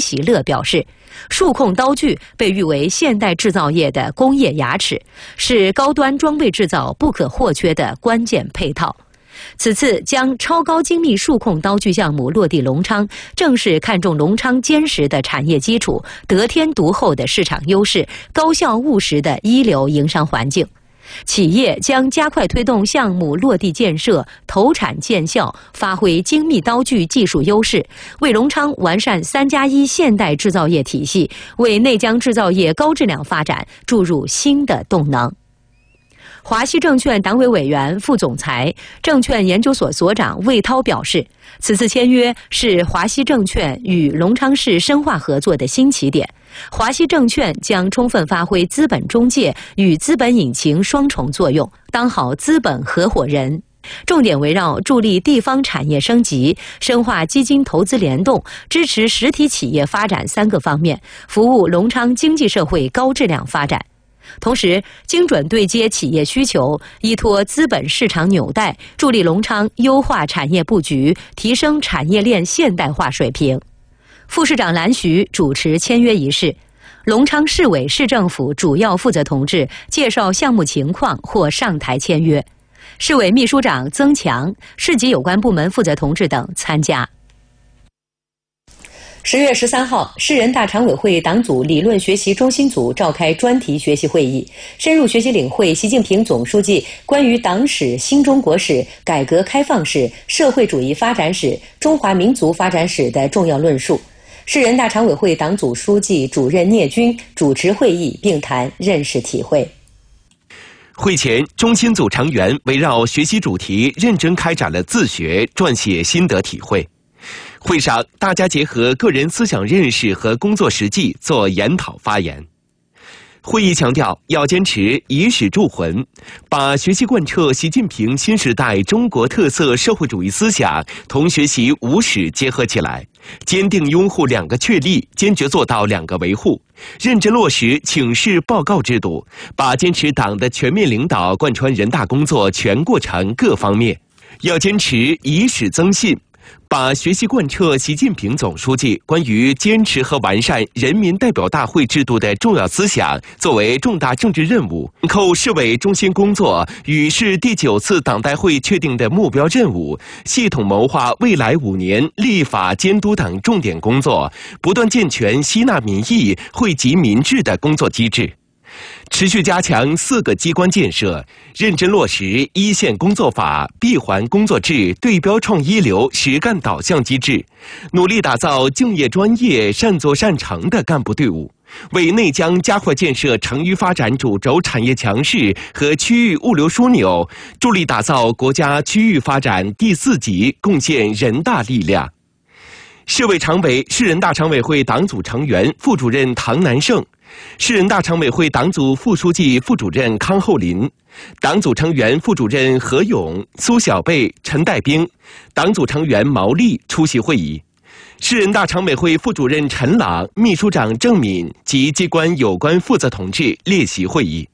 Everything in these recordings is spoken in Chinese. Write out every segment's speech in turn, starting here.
喜乐表示，数控刀具被誉为现代制造业的工业牙齿，是高端装备制造不可或缺的关键配套。此次将超高精密数控刀具项目落地隆昌，正是看中隆昌坚实的产业基础、得天独厚的市场优势、高效务实的一流营商环境。企业将加快推动项目落地建设、投产见效，发挥精密刀具技术优势，为隆昌完善3+1现代制造业体系，为内江制造业高质量发展注入新的动能。华西证券党委委员、副总裁、证券研究所所长魏涛表示，此次签约是华西证券与隆昌市深化合作的新起点。华西证券将充分发挥资本中介与资本引擎双重作用，当好资本合伙人。重点围绕助力地方产业升级、深化基金投资联动、支持实体企业发展3个方面，服务隆昌经济社会高质量发展。同时，精准对接企业需求，依托资本市场纽带，助力隆昌优化产业布局，提升产业链现代化水平。副市长蓝徐主持签约仪式，隆昌市委市政府主要负责同志介绍项目情况或上台签约，市委秘书长曾强、市级有关部门负责同志等参加。10月13号，市人大常委会党组理论学习中心组召开专题学习会议，深入学习领会习近平总书记关于党史、新中国史、改革开放史、社会主义发展史、中华民族发展史的重要论述。市人大常委会党组书记、主任聂军主持会议并谈认识体会。 会前，中心组成员围绕学习主题认真开展了自学、撰写心得体会。会上，大家结合个人思想认识和工作实际做研讨发言。会议强调，要坚持以史铸魂，把学习贯彻习近平新时代中国特色社会主义思想同学习无史结合起来，坚定拥护2个确立，坚决做到2个维护，认真落实请示报告制度，把坚持党的全面领导贯穿人大工作全过程各方面。要坚持以史增信，把学习贯彻习近平总书记关于坚持和完善人民代表大会制度的重要思想作为重大政治任务，扣市委中心工作与市第9次党代会确定的目标任务，系统谋划未来5年立法监督等重点工作，不断健全吸纳民意、惠及民智的工作机制。持续加强4个机关建设，认真落实一线工作法、闭环工作制、对标创一流实干导向机制，努力打造敬业专业、善作善成的干部队伍，为内江加快建设成渝发展主轴产业强势和区域物流枢纽，助力打造国家区域发展第4级贡献人大力量。市委常委、市人大常委会党组成员、副主任唐南胜，市人大常委会党组副书记、副主任康厚林，党组成员、副主任何勇、苏小贝、陈代兵，党组成员毛利出席会议。市人大常委会副主任陈朗、秘书长郑敏及机关有关负责同志列席会议。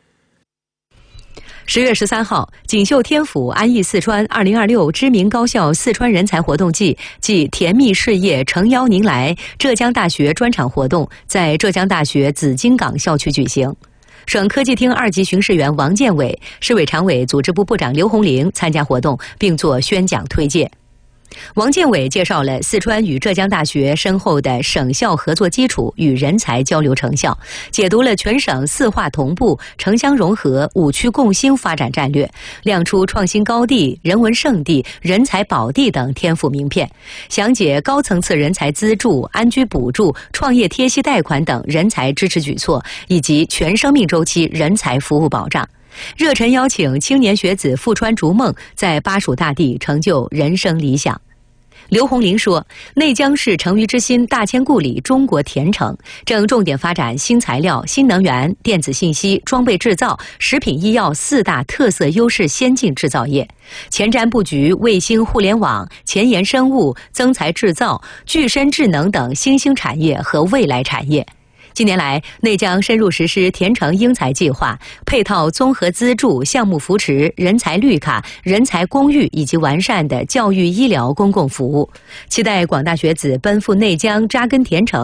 10月13号，锦绣天府安逸四川2026知名高校四川人才活动季暨甜蜜事业诚邀您来浙江大学专场活动在浙江大学紫金港校区举行。省科技厅2级巡视员王建伟、市委常委、组织部部长刘红玲参加活动并作宣讲推介。王建伟介绍了四川与浙江大学深厚的省校合作基础与人才交流成效，解读了全省4化同步、城乡融合、5区共兴发展战略，亮出创新高地、人文胜地、人才宝地等天府名片，详解高层次人才资助、安居补助、创业贴息贷款等人才支持举措，以及全生命周期人才服务保障。热忱邀请青年学子赴川逐梦，在巴蜀大地成就人生理想。刘红林说，内江是成渝之心、大千故里中国甜城，正重点发展新材料、新能源、电子信息、装备制造、食品医药4大特色优势先进制造业，前瞻布局卫星互联网、前沿生物、增材制造、具身智能等新兴产业和未来产业。近年来，内江深入实施甜城英才计划，配套综合资助、项目扶持、人才绿卡、人才公寓以及完善的教育医疗公共服务，期待广大学子奔赴内江扎根甜城。